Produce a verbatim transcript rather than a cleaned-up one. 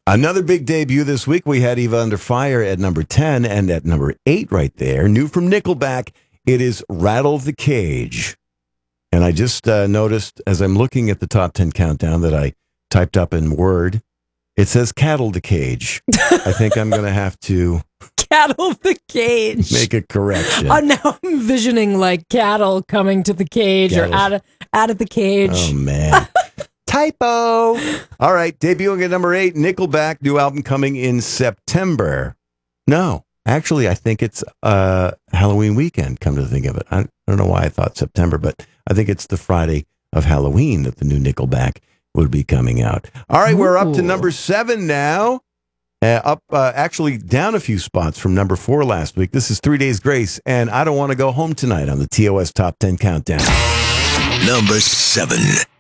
Another big debut this week. We had Eva Under Fire at number ten, and at number eight right there, new from Nickelback, it is Rattle the Cage. And I just uh, noticed as I'm looking at the top ten countdown that I typed up in Word, it says Cattle the Cage. I think I'm going to have to Cattle the Cage. Make a correction. Oh, now I'm envisioning like cattle coming to the cage cattle. or out of, out of the cage. Oh, man. Typo. All right, debuting at number eight, Nickelback, new album coming in September. No, actually, I think it's uh, Halloween weekend, come to think of it. I, I don't know why I thought September, but I think it's the Friday of Halloween that the new Nickelback will be coming out. All right, Ooh. We're up to number seven now. Uh, up, uh, actually down a few spots from number four last week. This is Three Days Grace, and I Don't Want to Go Home Tonight on the T O S Top ten Countdown. Number seven.